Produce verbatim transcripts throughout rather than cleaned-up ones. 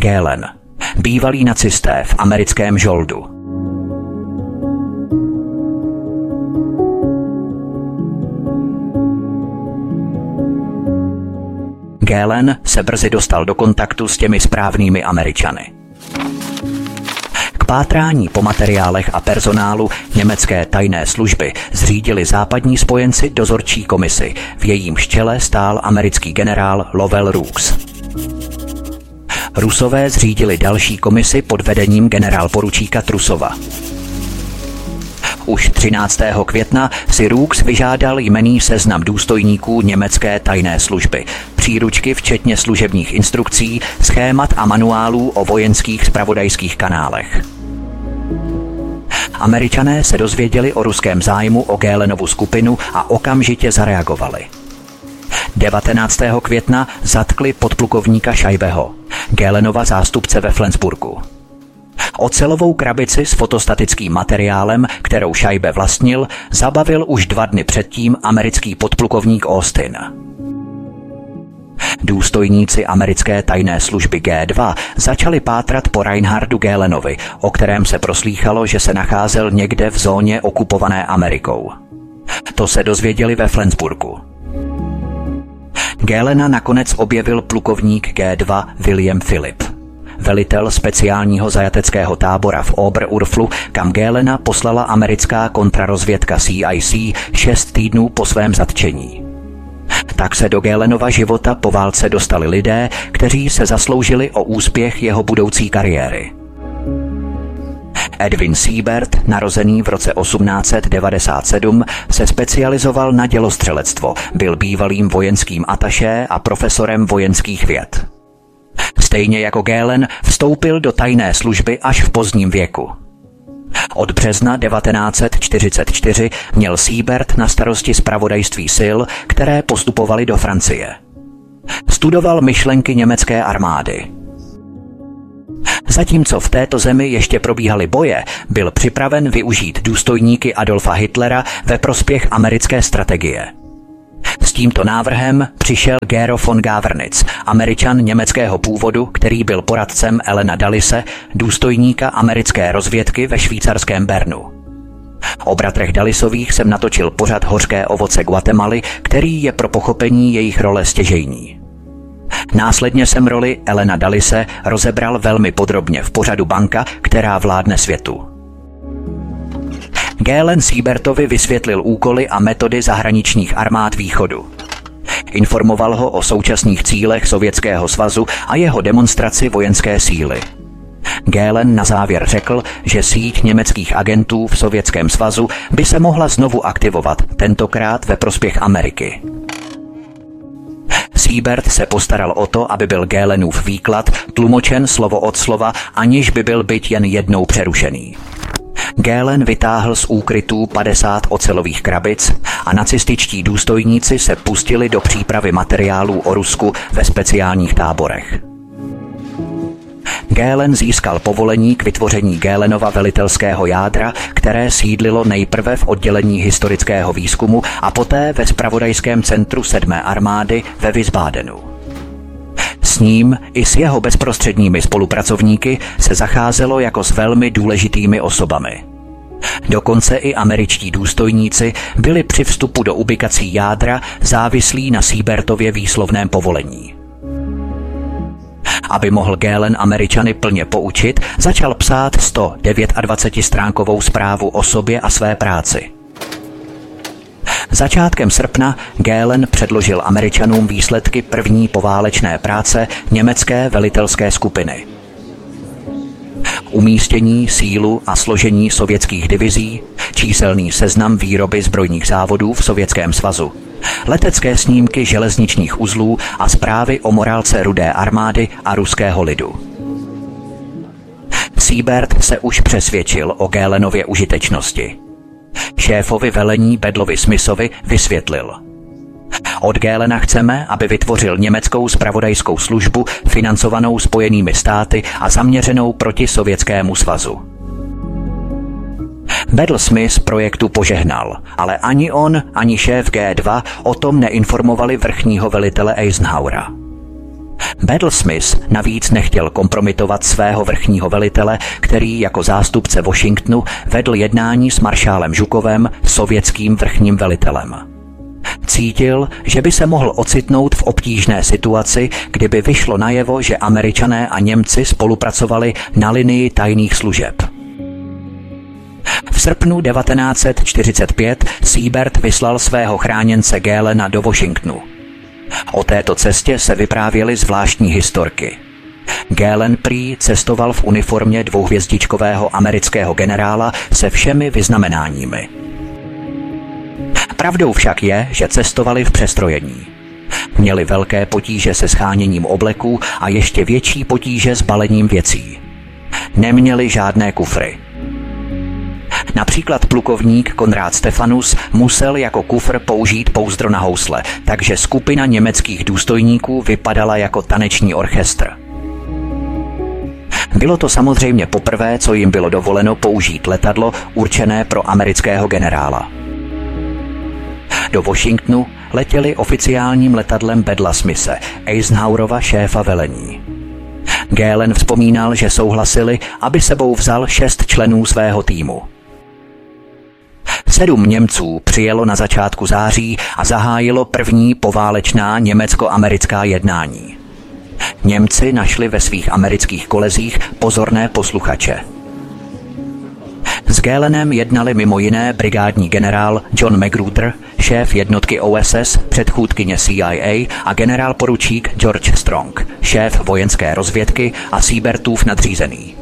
Göhlen, bývalí nacisté v americkém žoldu. Göhlen se brzy dostal do kontaktu s těmi správnými Američany. K pátrání po materiálech a personálu německé tajné služby zřídili západní spojenci dozorčí komisi, v jejímž čele stál americký generál Lovell Rooks. Rusové zřídili další komisi pod vedením generálporučíka Trusova. Už třináctého května si Rooks vyžádal jmenný seznam důstojníků německé tajné služby, příručky včetně služebních instrukcí, schémat a manuálů o vojenských zpravodajských kanálech. Američané se dozvěděli o ruském zájmu o Göhlenovu skupinu a okamžitě zareagovali. devatenáctého května zatkli podplukovníka Scheibeho, Göhlenova zástupce ve Flensburgu. Ocelovou krabici s fotostatickým materiálem, kterou Scheibe vlastnil, zabavil už dva dny předtím americký podplukovník Austin. Důstojníci americké tajné služby G dva začali pátrat po Reinhardu Göhlenovi, o kterém se proslýchalo, že se nacházel někde v zóně okupované Amerikou. To se dozvěděli ve Flensburgu. Göhlena nakonec objevil plukovník G dva William Philipp, velitel speciálního zajateckého tábora v Oberurflu, kam Göhlena poslala americká kontrarozvědka C I C šest týdnů po svém zatčení. Tak se do Göhlenova života po válce dostali lidé, kteří se zasloužili o úspěch jeho budoucí kariéry. Edwin Siebert, narozený v roce osmnáct set devadesát sedm, se specializoval na dělostřelectvo, byl bývalým vojenským atašé a profesorem vojenských věd. Stejně jako Göhlen vstoupil do tajné služby až v pozdním věku. Od března devatenáct set čtyřicet čtyři měl Siebert na starosti zpravodajství sil, které postupovaly do Francie. Studoval myšlenky německé armády. Zatímco v této zemi ještě probíhaly boje, byl připraven využít důstojníky Adolfa Hitlera ve prospěch americké strategie. S tímto návrhem přišel Gero von Gavernitz, Američan německého původu, který byl poradcem Elena Dullise, důstojníka americké rozvědky ve švýcarském Bernu. O bratrech Dullisových jsem natočil pořad Hořké ovoce Guatemaly, který je pro pochopení jejich role stěžejní. Následně jsem roli Elena Dullise rozebral velmi podrobně v pořadu Banka, která vládne světu. Göhlen Siebertovi vysvětlil úkoly a metody zahraničních armád východu. Informoval ho o současných cílech Sovětského svazu a jeho demonstraci vojenské síly. Göhlen na závěr řekl, že síť německých agentů v Sovětském svazu by se mohla znovu aktivovat, tentokrát ve prospěch Ameriky. Siebert se postaral o to, aby byl Göhlenův výklad tlumočen slovo od slova, aniž by byl byť jen jednou přerušený. Göhlen vytáhl z úkrytů padesát ocelových krabic a nacističtí důstojníci se pustili do přípravy materiálů o Rusku ve speciálních táborech. Göhlen získal povolení k vytvoření Göhlenova velitelského jádra, které sídlilo nejprve v oddělení historického výzkumu a poté ve zpravodajském centru sedmé armády ve Wiesbadenu. S ním i s jeho bezprostředními spolupracovníky se zacházelo jako s velmi důležitými osobami. Dokonce i američtí důstojníci byli při vstupu do ubikací jádra závislí na Siebertově výslovném povolení. Aby mohl Göhlen Američany plně poučit, začal psát sto dvacetdevětstránkovou zprávu o sobě a své práci. Začátkem srpna Göhlen předložil Američanům výsledky první poválečné práce německé velitelské skupiny. Umístění, sílu a složení sovětských divizí, číselný seznam výroby zbrojních závodů v Sovětském svazu, letecké snímky železničních uzlů a zprávy o morálce Rudé armády a ruského lidu. Siebert se už přesvědčil o Göhlenově užitečnosti. Šéfovi velení Bedlovi Smithovi vysvětlil: Od Göhlena chceme, aby vytvořil německou zpravodajskou službu financovanou Spojenými státy a zaměřenou proti Sovětskému svazu. Bedl Smith projektu požehnal, ale ani on, ani šéf G dva o tom neinformovali vrchního velitele Eisenhowera. Battlesmith navíc nechtěl kompromitovat svého vrchního velitele, který jako zástupce Washingtonu vedl jednání s maršálem Žukovem, sovětským vrchním velitelem. Cítil, že by se mohl ocitnout v obtížné situaci, kdyby vyšlo najevo, že Američané a Němci spolupracovali na linii tajných služeb. V srpnu devatenáct set čtyřicet pět Siebert vyslal svého chráněnce Galena do Washingtonu. O této cestě se vyprávěly zvláštní historky. Galen prý cestoval v uniformě dvouhvězdičkového amerického generála se všemi vyznamenáními. Pravdou však je, že cestovali v přestrojení. Měli velké potíže se sháněním obleků a ještě větší potíže s balením věcí. Neměli žádné kufry. Například plukovník Konrád Stefanus musel jako kufr použít pouzdro na housle, takže skupina německých důstojníků vypadala jako taneční orchestr. Bylo to samozřejmě poprvé, co jim bylo dovoleno použít letadlo určené pro amerického generála. Do Washingtonu letěli oficiálním letadlem Bedla Smithe, Eisenhowerova šéfa velení. Galen vzpomínal, že souhlasili, aby sebou vzal šest členů svého týmu. Sedm Němců přijelo na začátku září a zahájilo první poválečná německo-americká jednání. Němci našli ve svých amerických kolezích pozorné posluchače. S Galenem jednali mimo jiné brigádní generál John Magruder, šéf jednotky O S S, předchůdkyně C I A a generál poručík George Strong, šéf vojenské rozvědky a Siebertův nadřízený.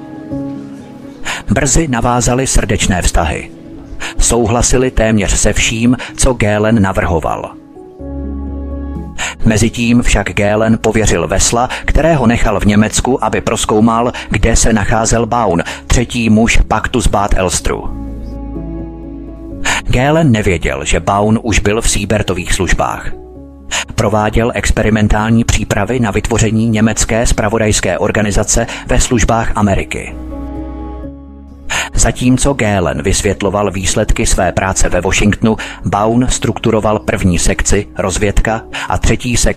Brzy navázali srdečné vztahy. Souhlasili téměř se vším, co Galen navrhoval. Mezitím však Galen pověřil vesla, kterého nechal v Německu, aby prozkoumal, kde se nacházel Baun, třetí muž paktu z Bad Elstru. Galen nevěděl, že Baun už byl v Siebertových službách. Prováděl experimentální přípravy na vytvoření německé zpravodajské organizace ve službách Ameriky. Zatímco Galen vysvětloval výsledky své práce ve Washingtonu, Baun strukturoval první sekci, rozvědka, a třetí sekci,